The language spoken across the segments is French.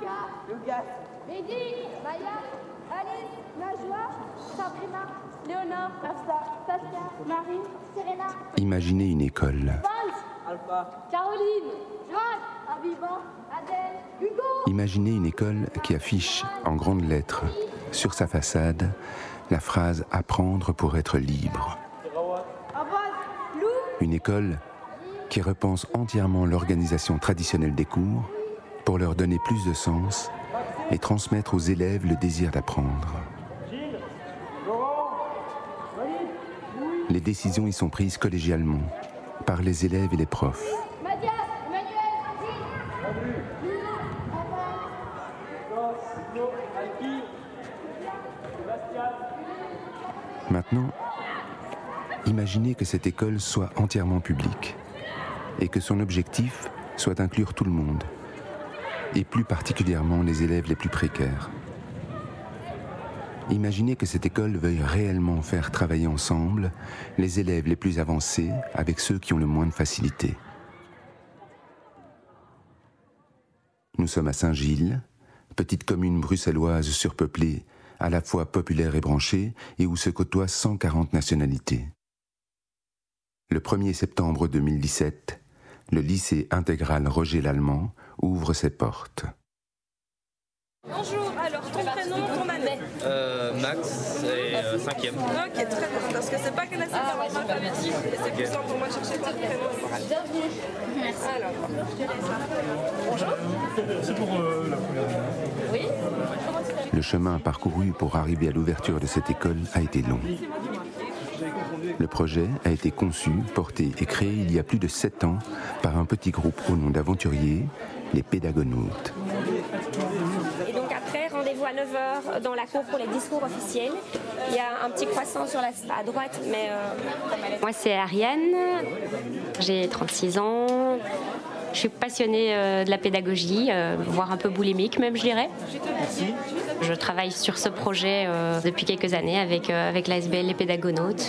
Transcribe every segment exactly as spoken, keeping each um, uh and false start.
Lucas, Mehdi, Maya, Alice, Najwa, Sabrina, Léonore, Afsa, Saskia, Marie, Serena. Imaginez une école. Alpha, Caroline, Joanne, Aviva, Adèle, Hugo. Imaginez une école qui affiche en grandes lettres sur sa façade la phrase « Apprendre pour être libre ». Une école qui repense entièrement l'organisation traditionnelle des cours pour leur donner plus de sens et transmettre aux élèves le désir d'apprendre. Les décisions y sont prises collégialement par les élèves et les profs. Maintenant, imaginez que cette école soit entièrement publique et que son objectif soit d'inclure tout le monde, et plus particulièrement les élèves les plus précaires. Imaginez que cette école veuille réellement faire travailler ensemble les élèves les plus avancés avec ceux qui ont le moins de facilité. Nous sommes à Saint-Gilles, petite commune bruxelloise surpeuplée, à la fois populaire et branchée, et où se côtoient cent quarante nationalités. Le premier septembre deux mille dix-sept, le lycée intégral Roger Lallemand ouvre ses portes. Bonjour, alors ton prénom, ton année euh, Max, et euh, cinquième. Ok, très bien, parce que c'est pas classé par ordre alphabétique, et c'est plus simple pour moi de chercher ton prénom. Bienvenue. Merci. Alors, je te laisse. Bonjour. C'est pour euh, la première année. Oui. Le chemin parcouru pour arriver à l'ouverture de cette école a été long. Le projet a été conçu, porté et créé il y a plus de sept ans par un petit groupe au nom d'aventuriers, les Pédagonautes. Et donc après, rendez-vous à neuf heures dans la cour pour les discours officiels. Il y a un petit croissant sur la, à droite, mais... Euh... Moi, c'est Ariane, j'ai trente-six ans. Je suis passionnée euh, de la pédagogie, euh, voire un peu boulimique même, je dirais. Merci. Je travaille sur ce projet euh, depuis quelques années avec, euh, avec l'A S B L Les Pédagonautes.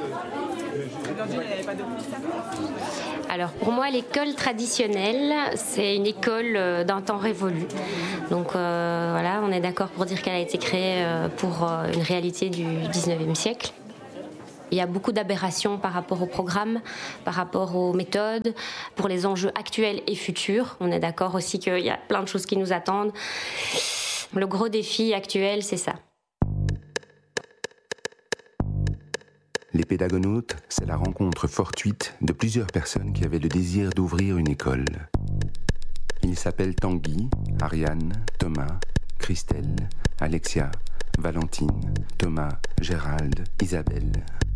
Alors pour moi, l'école traditionnelle, c'est une école euh, d'un temps révolu. Donc euh, voilà, on est d'accord pour dire qu'elle a été créée euh, pour euh, une réalité du dix-neuvième siècle. Il y a beaucoup d'aberrations par rapport au programme, par rapport aux méthodes, pour les enjeux actuels et futurs. On est d'accord aussi qu'il y a plein de choses qui nous attendent. Le gros défi actuel, c'est ça. Les Pédagonautes, c'est la rencontre fortuite de plusieurs personnes qui avaient le désir d'ouvrir une école. Ils s'appellent Tanguy, Ariane, Thomas, Christelle, Alexia, Valentine, Thomas, Gérald, Isabelle.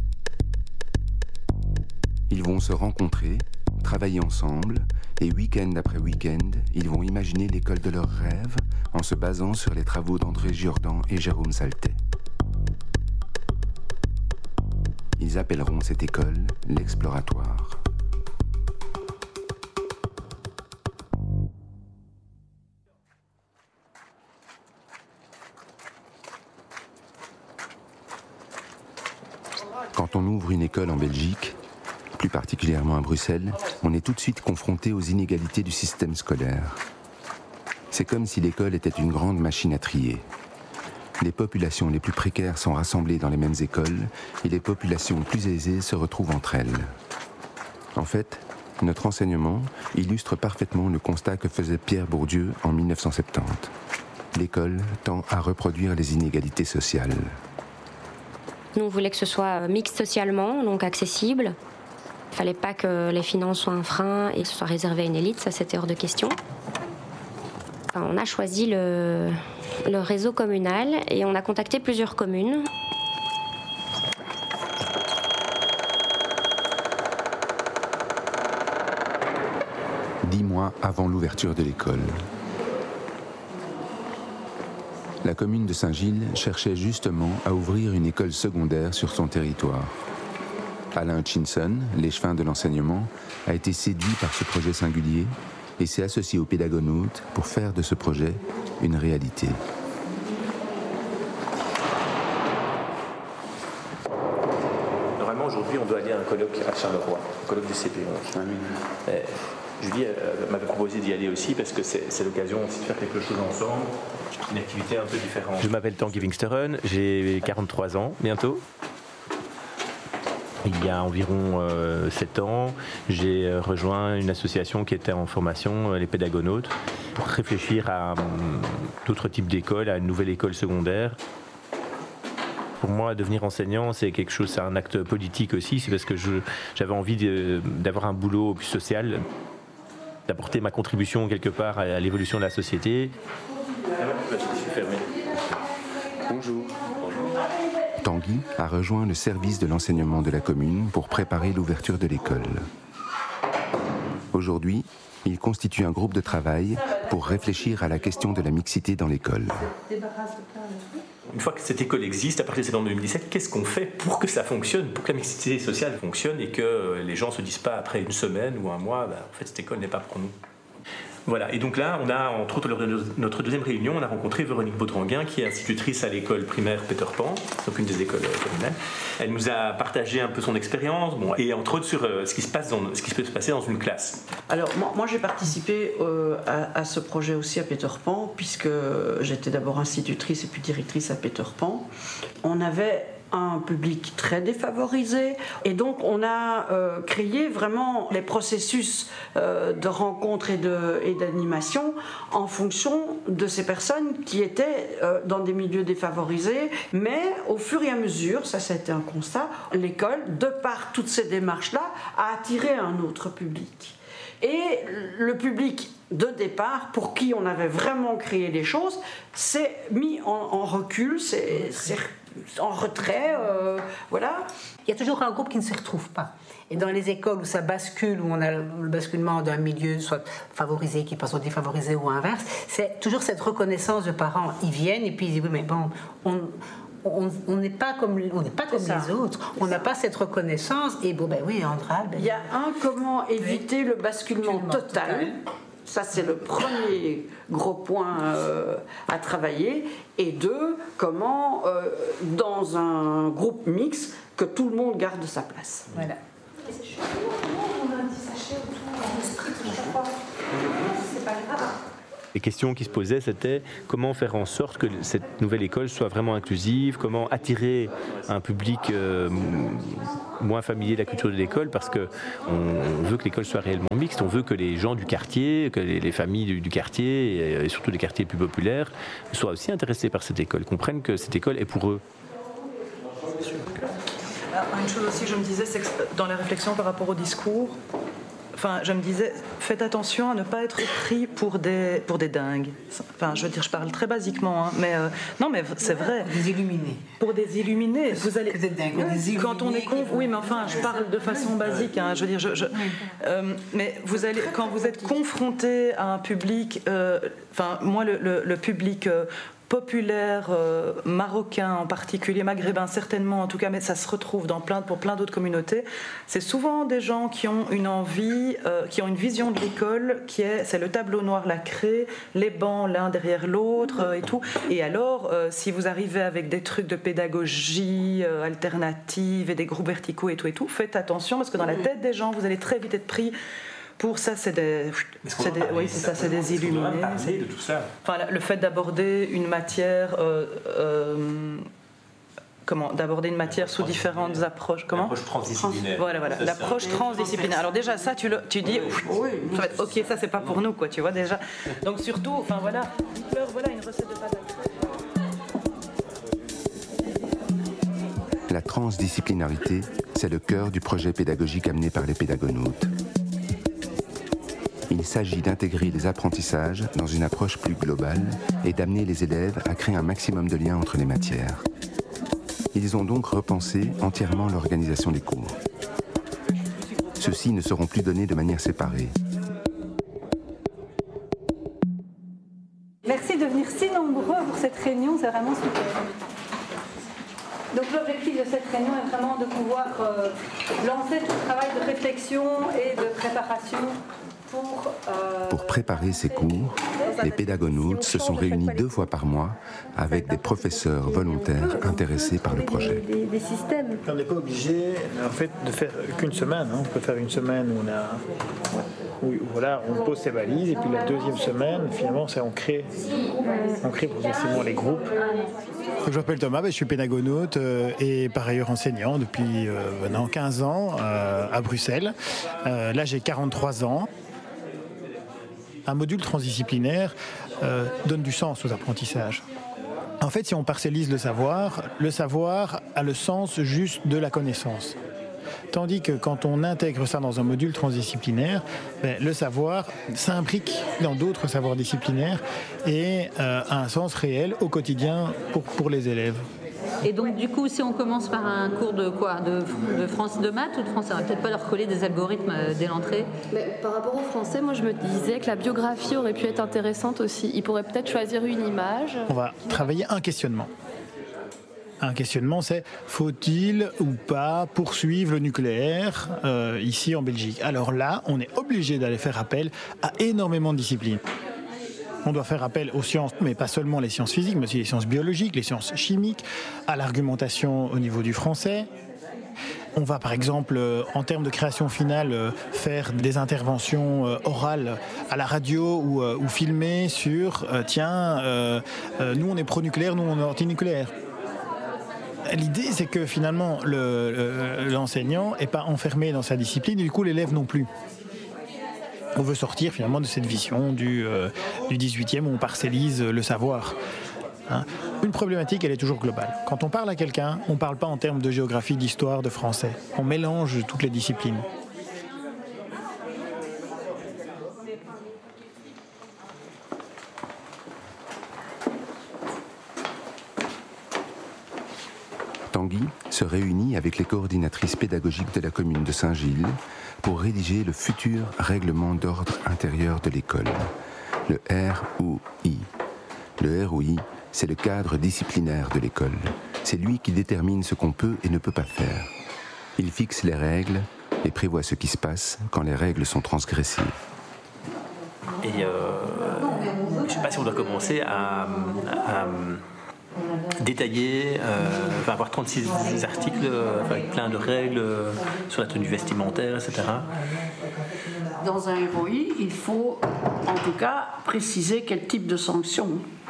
Ils vont se rencontrer, travailler ensemble, et week-end après week-end, ils vont imaginer l'école de leurs rêves en se basant sur les travaux d'André Giordan et Jérôme Saltet. Ils appelleront cette école l'Exploratoire. Quand on ouvre une école en Belgique, plus particulièrement à Bruxelles, on est tout de suite confronté aux inégalités du système scolaire. C'est comme si l'école était une grande machine à trier. Les populations les plus précaires sont rassemblées dans les mêmes écoles et les populations plus aisées se retrouvent entre elles. En fait, notre enseignement illustre parfaitement le constat que faisait Pierre Bourdieu en mille neuf cent soixante-dix. L'école tend à reproduire les inégalités sociales. Nous, on voulait que ce soit mixte socialement, donc accessible. Il ne fallait pas que les finances soient un frein et que ce soit réservé à une élite, ça c'était hors de question. Enfin, on a choisi le, le réseau communal et on a contacté plusieurs communes. Dix mois avant l'ouverture de l'école. La commune de Saint-Gilles cherchait justement à ouvrir une école secondaire sur son territoire. Alain Hutchinson, l'échevin de l'enseignement, a été séduit par ce projet singulier et s'est associé aux Pédagonautes pour faire de ce projet une réalité. Normalement, aujourd'hui, on doit aller à un colloque à Charleroi, un colloque du C P E. Julie euh, m'avait proposé d'y aller aussi parce que c'est, c'est l'occasion aussi de faire quelque chose ensemble, une activité un peu différente. Je m'appelle Tanguy Wingsteren, j'ai quarante-trois ans bientôt. Il y a environ euh, sept ans, j'ai rejoint une association qui était en formation, les Pédagonautes, pour réfléchir à um, d'autres types d'écoles, à une nouvelle école secondaire. Pour moi, devenir enseignant, c'est quelque chose, c'est un acte politique aussi. C'est parce que je, j'avais envie de, d'avoir un boulot plus social, d'apporter ma contribution quelque part à, à l'évolution de la société. Bonjour. Tanguy a rejoint le service de l'enseignement de la commune pour préparer l'ouverture de l'école. Aujourd'hui, il constitue un groupe de travail pour réfléchir à la question de la mixité dans l'école. Une fois que cette école existe, à partir de septembre deux mille dix-sept, qu'est-ce qu'on fait pour que ça fonctionne, pour que la mixité sociale fonctionne et que les gens ne se disent pas après une semaine ou un mois, bah, en fait cette école n'est pas pour nous. Voilà, et donc là, on a, entre autres, lors de notre deuxième réunion, on a rencontré Véronique Baudranguin, qui est institutrice à l'école primaire Peter Pan, donc une des écoles communales. Elle nous a partagé un peu son expérience, bon, et entre autres sur euh, ce qui se passe dans, ce qui peut se passer dans une classe. Alors, moi, moi j'ai participé euh, à, à ce projet aussi à Peter Pan, puisque j'étais d'abord institutrice et puis directrice à Peter Pan. On avait un public très défavorisé et donc on a euh, créé vraiment les processus euh, de rencontre et, de, et d'animation en fonction de ces personnes qui étaient euh, dans des milieux défavorisés, mais au fur et à mesure, ça ça a été un constat, l'école, de par toutes ces démarches-là, a attiré un autre public. Et le public de départ, pour qui on avait vraiment créé les choses, s'est mis en, en recul, c'est, c'est en retrait, euh, voilà. Il y a toujours un groupe qui ne se retrouve pas. Et dans les écoles où ça bascule, où on a le basculement d'un milieu soit favorisé qui passe au défavorisé ou inverse, c'est toujours cette reconnaissance de parents. Ils viennent et puis ils disent oui mais bon, on... on n'est pas comme, on n'est pas comme les autres, on n'a pas cette reconnaissance, et bon ben oui, Andra... Ben, il y a un, comment éviter oui. le basculement total. total. Ça, c'est le premier gros point euh, à travailler. Et deux, comment, euh, dans un groupe mixte, que tout le monde garde sa place. Voilà. On a un petit sachet autour, c'est pas grave. Les questions qui se posaient, c'était comment faire en sorte que cette nouvelle école soit vraiment inclusive, comment attirer un public euh, moins familier de la culture de l'école, parce qu'on on veut que l'école soit réellement mixte, on veut que les gens du quartier, que les, les familles du, du quartier, et, et surtout les quartiers plus populaires, soient aussi intéressés par cette école, comprennent que cette école est pour eux. Une chose aussi, je me disais, c'est que dans les réflexions par rapport au discours, enfin, je me disais, faites attention à ne pas être pris pour des, pour des dingues. Enfin, je veux dire, je parle très basiquement, hein, mais euh, non, mais c'est vrai. Des illuminés. Pour des illuminés. Vous allez. Des dingues, des illuminés. Quand on est con, oui, mais enfin, je parle de façon basique. Hein, je veux dire, je, je, euh, mais vous allez, quand vous êtes confronté à un public, euh, enfin, moi, le, le, le public. Euh, populaire, euh, marocain en particulier, maghrébin certainement en tout cas, mais ça se retrouve dans plein, pour plein d'autres communautés. C'est souvent des gens qui ont une envie, euh, qui ont une vision de l'école qui est, c'est le tableau noir lacré, les bancs l'un derrière l'autre euh, et tout. Et alors, euh, si vous arrivez avec des trucs de pédagogie euh, alternative et des groupes verticaux et tout et tout, faites attention parce que dans la tête des gens, vous allez très vite être pris. Pour ça, c'est des, c'est des, oui, c'est ça, c'est des illuminés. C'est de tout ça. Enfin, le fait d'aborder une matière, euh, euh, comment, d'aborder une matière sous différentes approches. Comment ? L'approche transdisciplinaire. Voilà, voilà, c'est l'approche ça. transdisciplinaire. Alors déjà, ça, tu, le, tu dis, oui, oui, ça va être, ok, ça, c'est pas pour nous, quoi, tu vois déjà. Donc surtout, enfin voilà, dites-leur, voilà, une recette de pâte à... La transdisciplinarité, c'est le cœur du projet pédagogique amené par les Pédagonautes. Il s'agit d'intégrer les apprentissages dans une approche plus globale et d'amener les élèves à créer un maximum de liens entre les matières. Ils ont donc repensé entièrement l'organisation des cours. Ceux-ci ne seront plus donnés de manière séparée. Merci de venir si nombreux pour cette réunion, c'est vraiment super. Donc l'objectif de cette réunion est vraiment de pouvoir euh, lancer tout le travail de réflexion et de préparation pour... Euh, Pour préparer ces cours, les pédagonautes se sont réunis deux fois par mois avec des professeurs volontaires intéressés par le projet. Des, des systèmes. On n'est pas obligé en fait, de faire qu'une semaine. Hein. On peut faire une semaine où on, a, où, voilà, on pose ses valises et puis la deuxième semaine, finalement, c'est on crée, on crée progressivement les groupes. Je m'appelle Thomas, je suis pédagonaute et par ailleurs enseignant depuis euh, maintenant quinze ans euh, à Bruxelles. Euh, là, j'ai quarante-trois ans. Un module transdisciplinaire euh, donne du sens aux apprentissages. En fait, si on parcellise le savoir, le savoir a le sens juste de la connaissance. Tandis que quand on intègre ça dans un module transdisciplinaire, ben, le savoir s'imbrique dans d'autres savoirs disciplinaires et euh, a un sens réel au quotidien pour, pour les élèves. Et donc, du coup, si on commence par un cours de quoi, de, de France, de maths ou de français, on va peut-être pas leur coller des algorithmes dès l'entrée. Mais par rapport au français, moi je me disais que la biographie aurait pu être intéressante aussi. Ils pourraient peut-être choisir une image. On va travailler un questionnement. Un questionnement, c'est faut-il ou pas poursuivre le nucléaire euh, ici en Belgique? Alors là, on est obligé d'aller faire appel à énormément de disciplines. On doit faire appel aux sciences, mais pas seulement les sciences physiques, mais aussi les sciences biologiques, les sciences chimiques, à l'argumentation au niveau du français. On va par exemple, euh, en termes de création finale, euh, faire des interventions euh, orales à la radio ou, euh, ou filmer sur euh, tiens, euh, euh, nous on est pro-nucléaire, nous on est anti-nucléaire. L'idée, c'est que finalement, le, le, l'enseignant n'est pas enfermé dans sa discipline, et du coup l'élève non plus. On veut sortir finalement de cette vision du, euh, du dix-huitième où on parcellise le savoir. Hein. Une problématique, elle est toujours globale. Quand on parle à quelqu'un, on ne parle pas en termes de géographie, d'histoire, de français. On mélange toutes les disciplines. Tanguy se réunit avec les coordinatrices pédagogiques de la commune de Saint-Gilles pour rédiger le futur règlement d'ordre intérieur de l'école, le R O I. Le R O I, c'est le cadre disciplinaire de l'école. C'est lui qui détermine ce qu'on peut et ne peut pas faire. Il fixe les règles et prévoit ce qui se passe quand les règles sont transgressées. Et euh, je ne sais pas si on doit commencer à... à détaillé, euh, va avoir trente-six articles euh, avec plein de règles euh, sur la tenue vestimentaire, et cetera. Dans un R O I, il faut en tout cas préciser quel type de sanction.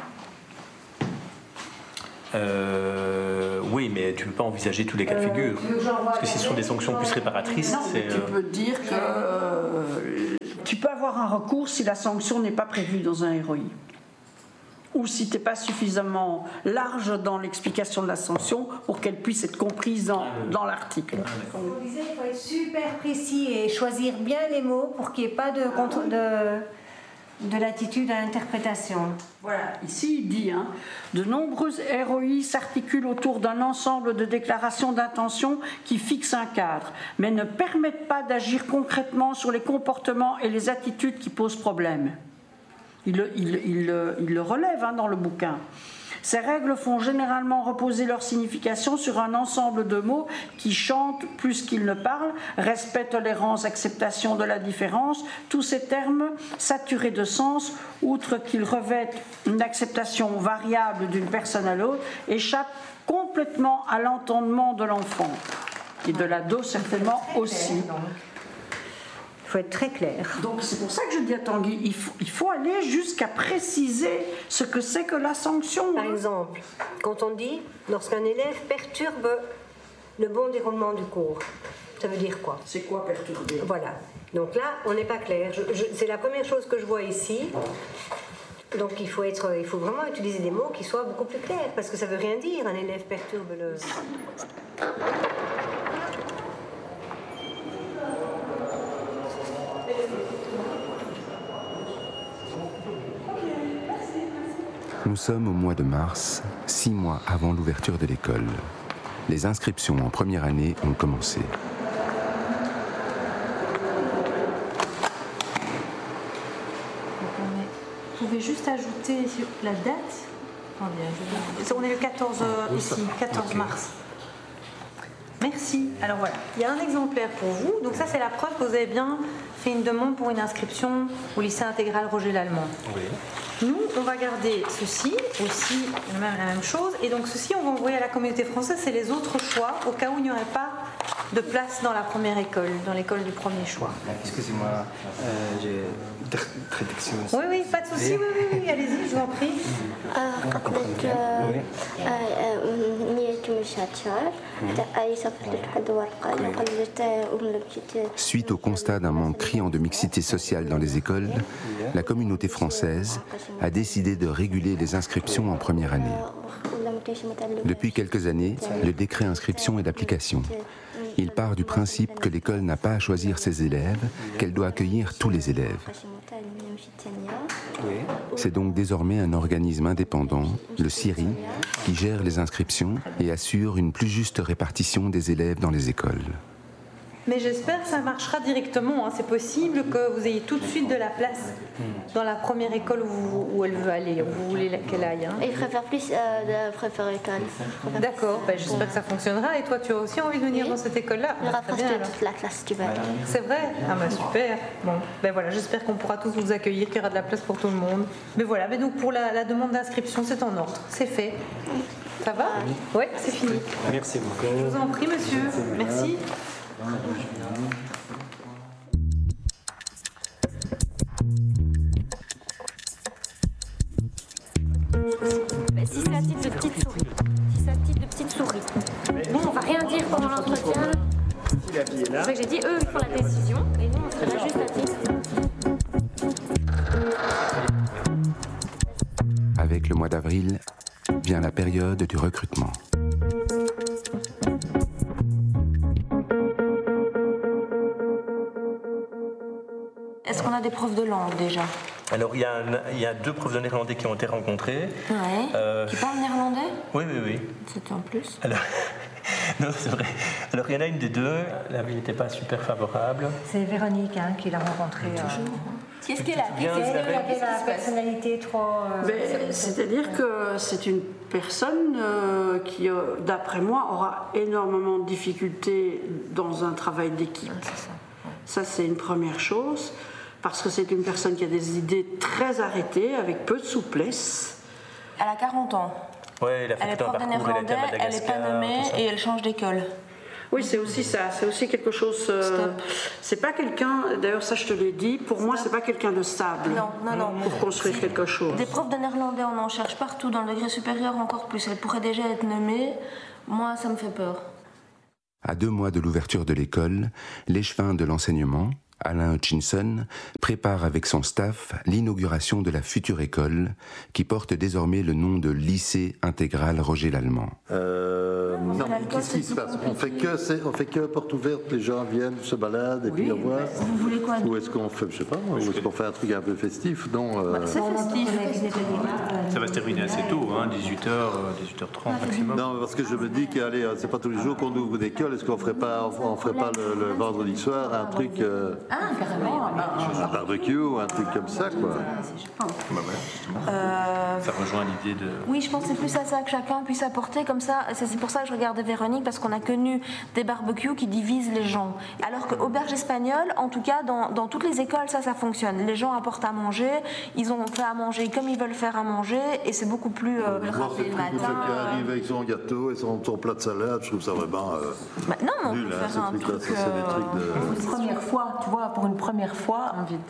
Euh, oui, mais tu ne peux pas envisager tous les cas de figure. Parce que si ce sont des sanctions plus réparatrices, non, c'est... Tu peux dire que euh, tu peux avoir un recours si la sanction n'est pas prévue dans un R O I. Ou si tu n'es pas suffisamment large dans l'explication de la sanction pour qu'elle puisse être comprise dans, dans l'article. Vous disiez qu'il faut être super précis et choisir bien les mots pour qu'il n'y ait pas de, contre, de, de latitude à l'interprétation. Voilà, ici il dit, hein, de nombreuses R O I s'articulent autour d'un ensemble de déclarations d'intention qui fixent un cadre, mais ne permettent pas d'agir concrètement sur les comportements et les attitudes qui posent problème. Il, il, il, il le relève hein, dans le bouquin. Ces règles font généralement reposer leur signification sur un ensemble de mots qui chantent plus qu'ils ne parlent, respect, tolérance, acceptation de la différence. Tous ces termes, saturés de sens, outre qu'ils revêtent une acceptation variable d'une personne à l'autre, échappent complètement à l'entendement de l'enfant. Et de l'ado certainement aussi. Il faut être très clair. Donc c'est pour ça que je dis à Tanguy, il faut, il faut aller jusqu'à préciser ce que c'est que la sanction. Par exemple, quand on dit lorsqu'un élève perturbe le bon déroulement du cours, ça veut dire quoi? C'est quoi perturber? Voilà. Donc là, on n'est pas clair. Je, je, c'est la première chose que je vois ici. Donc il faut, être, il faut vraiment utiliser des mots qui soient beaucoup plus clairs, parce que ça ne veut rien dire, un élève perturbe le... Nous sommes au mois de mars, six mois avant l'ouverture de l'école. Les inscriptions en première année ont commencé. Vous pouvez juste ajouter la date. On est le quatorze ici, quatorze mars. Merci. Alors voilà, il y a un exemplaire pour vous. Donc ça, c'est la preuve que vous avez bien fait une demande pour une inscription au lycée intégral Roger Lallemand. Oui. Nous, on va garder ceci aussi, la même, la même chose. Et donc ceci, on va envoyer à la communauté française. C'est les autres choix, au cas où il n'y aurait pas de place dans la première école, dans l'école du premier choix. Excusez-moi, euh, j'ai une traduction. Oui, oui, pas de souci. Oui, oui, oui, allez-y, je vous en prie. Suite au constat d'un manque criant de mixité sociale dans les écoles, la communauté française a décidé de réguler les inscriptions en première année. Depuis quelques années, le décret inscription est d'application. Il part du principe que l'école n'a pas à choisir ses élèves, qu'elle doit accueillir tous les élèves. C'est donc désormais un organisme indépendant, le C I R I, qui gère les inscriptions et assure une plus juste répartition des élèves dans les écoles. Mais j'espère que ça marchera directement. Hein. C'est possible que vous ayez tout de suite de la place dans la première école où, vous, où elle veut aller, où vous voulez qu'elle aille. Hein. Il préfère plus euh, de préfère école. D'accord, ben, j'espère que ça fonctionnera. Et toi, tu as aussi envie de venir oui. dans cette école-là? Il y aura presque toute la classe, tu vas. C'est vrai? Ah ben super. Bon, ben voilà, j'espère qu'on pourra tous vous accueillir, qu'il y aura de la place pour tout le monde. Mais voilà, mais donc pour la, la demande d'inscription, c'est en ordre, c'est fait. Ça va? Oui, c'est fini. Merci beaucoup. Je vous en prie, monsieur. Merci. Bah, si c'est à titre de petite souris. Si c'est à titre de petite souris. Bon, on va rien dire pendant l'entretien. C'est ça que j'ai dit, eux ils font la décision et nous on serait là juste à titre. Avec le mois d'avril vient la période du recrutement. Est-ce qu'on a des profs de langue déjà? Alors il y, a un, il y a deux profs de néerlandais qui ont été rencontrés. Ouais. Euh... Qui parlent néerlandais? Oui, oui, oui. C'est en plus. Alors... non, c'est vrai. Alors il y en a une des deux, la vie n'était pas super favorable. C'est Véronique hein, qui l'a rencontrée. Euh... Qu'est-ce qu'elle a? Qu'est-ce qu'elle avait la personnalité trop. Euh... Ben, c'est-à-dire que c'est une personne euh, qui, euh, d'après moi, aura énormément de difficultés dans un travail d'équipe. Ah, c'est ça. Ça, c'est une première chose. Parce que c'est une personne qui a des idées très arrêtées, avec peu de souplesse. Elle a quarante ans. Ouais, elle, a fait elle est tout prof un de parcours, néerlandais, elle n'est pas nommée et elle change d'école. Oui, c'est aussi ça. C'est aussi quelque chose. Euh, c'est pas quelqu'un. D'ailleurs, ça, je te l'ai dit. Pour Stop. moi, c'est pas quelqu'un de stable. Non, non, non. Pour construire si quelque chose. Des profs de néerlandais, on en cherche partout. Dans le degré supérieur, encore plus. Elle pourrait déjà être nommée. Moi, ça me fait peur. À deux mois de l'ouverture de l'école, l'échevin de l'enseignement, Alain Hutchinson, prépare avec son staff l'inauguration de la future école qui porte désormais le nom de lycée intégral Roger Lallemand. Euh, non, qu'est-ce qui se passe? On fait que c'est, on fait que porte ouverte, les gens viennent, se baladent et oui, puis au revoir. Vous voulez quoi? Ou est-ce qu'on fait, je sais pas, ou est-ce qu'on fait un truc un peu festif? Non. Euh... C'est festif. Ça va se terminer assez tôt, hein, dix-huit heures, dix-huit heures trente maximum. Non, parce que je me dis qu'allez, c'est pas tous les jours qu'on ouvre une école. Est-ce qu'on ferait pas, on ferait pas le, le vendredi soir un truc? Euh... Ah, carrément. Un barbecue ou un truc comme ça, quoi. Bah ouais, justement. Euh... Ça rejoint l'idée de... Oui, je pense que c'est plus à ça que chacun puisse apporter comme ça. C'est pour ça que je regardais Véronique, parce qu'on a connu des barbecues qui divisent les gens. Alors que auberge espagnole, en tout cas, dans, dans toutes les écoles, ça, ça fonctionne. Les gens apportent à manger, ils ont fait à manger comme ils veulent faire à manger, et c'est beaucoup plus euh, rapide le matin. Quelqu'un arrive avec son gâteau et son, son plat de salade, je trouve ça vraiment euh, bah, non, mais on nul, peut hein, faire un truc, c'est euh... des trucs de... Une première fois, tu vois, pour une première fois,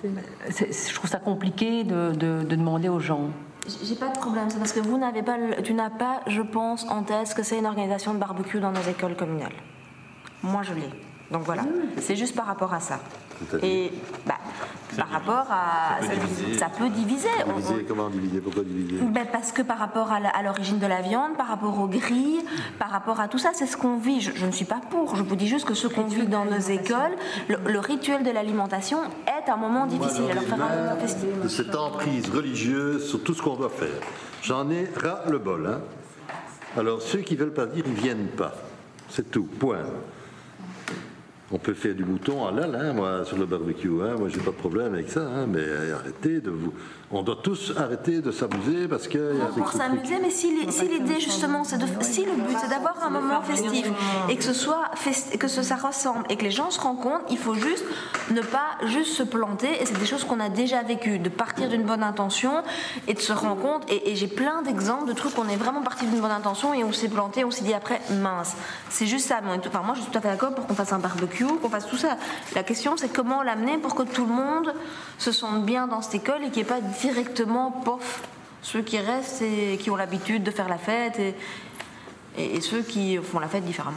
je trouve ça compliqué de, de, de demander aux gens. J'ai pas de problème, c'est parce que vous n'avez pas, tu n'as pas, je pense, en tête que c'est une organisation de barbecue dans nos écoles communales. Moi, je l'ai. Donc voilà, c'est juste par rapport à ça. Et bah, par rapport à... Ça peut diviser. Ça peut diviser. diviser on, comment diviser? Pourquoi diviser? Ben parce que par rapport à l'origine de la viande, par rapport aux grilles, par rapport à tout ça, c'est ce qu'on vit. Je, je ne suis pas pour, je vous dis juste que ce qu'on vit dans nos écoles, le, le rituel de l'alimentation est un moment difficile. Alors faire un moment festif. De cette emprise religieuse sur tout ce qu'on doit faire. J'en ai ras le bol. Hein. Alors ceux qui ne veulent pas venir, ils ne viennent pas. C'est tout, point. On peut faire du mouton halal, hein, moi, sur le barbecue. Hein, moi, j'ai pas de problème avec ça. Hein, mais arrêtez de vous. On doit tous arrêter de s'amuser parce que. Pour s'amuser, mais si, si l'idée justement, c'est de, si le but c'est d'avoir un moment festif et que ce soit fest, que ce, ça ressemble et que les gens se rencontrent, il faut juste ne pas juste se planter. Et c'est des choses qu'on a déjà vécues, de partir d'une bonne intention et de se rendre compte. Et, et j'ai plein d'exemples de trucs où on est vraiment parti d'une bonne intention et on s'est planté, on s'est dit après mince. C'est juste ça. Enfin, moi, je suis tout à fait d'accord pour qu'on fasse un barbecue, qu'on fasse tout ça. La question, c'est comment l'amener pour que tout le monde se sente bien dans cette école et qu'il n'y ait pas directement, pof, ceux qui restent et qui ont l'habitude de faire la fête et, et, et ceux qui font la fête différemment.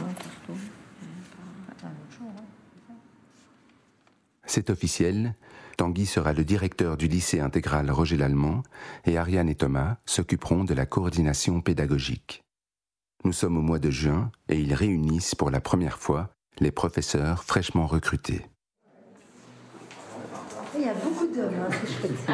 C'est officiel, Tanguy sera le directeur du lycée intégral Roger Lallemand et Ariane et Thomas s'occuperont de la coordination pédagogique. Nous sommes au mois de juin et ils réunissent pour la première fois les professeurs fraîchement recrutés. Il y a beaucoup d'hommes, hein, c'est chouette.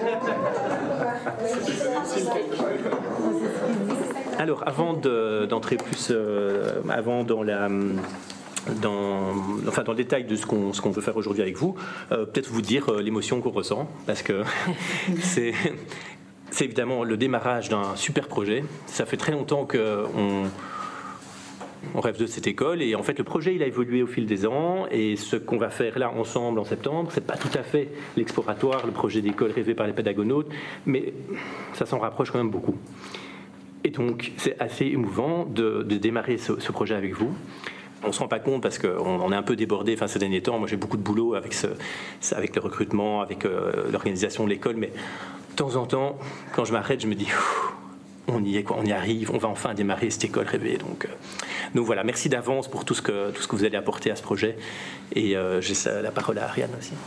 Alors, avant de, d'entrer plus euh, avant dans la... Dans, enfin, dans le détail de ce qu'on, ce qu'on veut faire aujourd'hui avec vous, euh, peut-être vous dire euh, l'émotion qu'on ressent, parce que c'est, c'est évidemment le démarrage d'un super projet. Ça fait très longtemps qu'on on rêve de cette école, et en fait le projet il a évolué au fil des ans, et ce qu'on va faire là ensemble en septembre, c'est pas tout à fait l'exploratoire, le projet d'école rêvé par les pédagonautes, mais ça s'en rapproche quand même beaucoup. Et donc c'est assez émouvant de, de démarrer ce, ce projet avec vous. On ne se rend pas compte parce qu'on on est un peu débordé enfin, ces derniers temps. Moi, j'ai beaucoup de boulot avec, ce, avec le recrutement, avec euh, l'organisation de l'école. Mais de temps en temps, quand je m'arrête, je me dis on y est, quoi, on y arrive, on va enfin démarrer cette école rêvée. Donc, euh, donc voilà, merci d'avance pour tout ce, que, tout ce que vous allez apporter à ce projet. Et euh, j'ai la parole à Ariane aussi.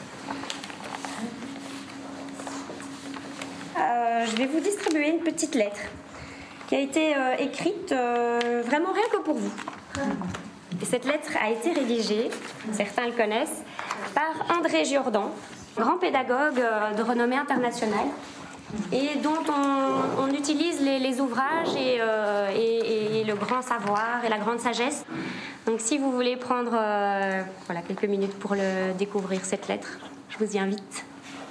Euh, je vais vous distribuer une petite lettre qui a été euh, écrite euh, vraiment rien que pour vous. Et cette lettre a été rédigée, certains le connaissent, par André Giordan, grand pédagogue de renommée internationale, et dont on, on utilise les, les ouvrages et, euh, et, et le grand savoir et la grande sagesse. Donc si vous voulez prendre euh, voilà, quelques minutes pour le découvrir, cette lettre, je vous y invite.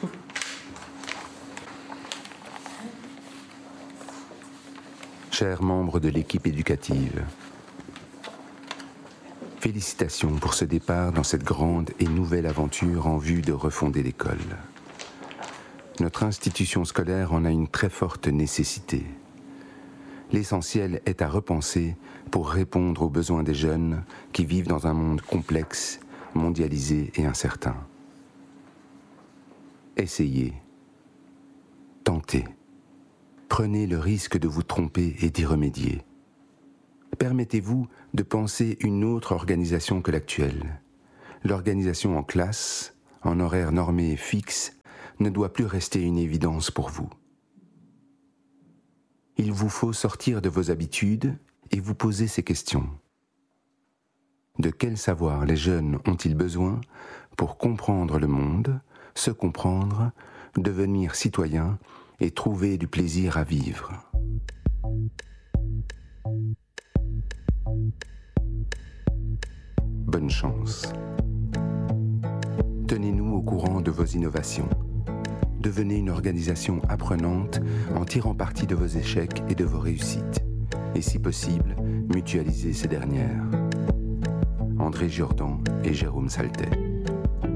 Chers membres de l'équipe éducative, félicitations pour ce départ dans cette grande et nouvelle aventure en vue de refonder l'école. Notre institution scolaire en a une très forte nécessité. L'essentiel est à repenser pour répondre aux besoins des jeunes qui vivent dans un monde complexe, mondialisé et incertain. Essayez, tentez, prenez le risque de vous tromper et d'y remédier. Permettez-vous de penser une autre organisation que l'actuelle. L'organisation en classe, en horaire normé et fixe, ne doit plus rester une évidence pour vous. Il vous faut sortir de vos habitudes et vous poser ces questions. De quel savoir les jeunes ont-ils besoin pour comprendre le monde, se comprendre, devenir citoyens et trouver du plaisir à vivre ? Bonne chance. Tenez-nous au courant de vos innovations. Devenez une organisation apprenante en tirant parti de vos échecs et de vos réussites. Et si possible, mutualisez ces dernières. André Giordan et Jérôme Saltet.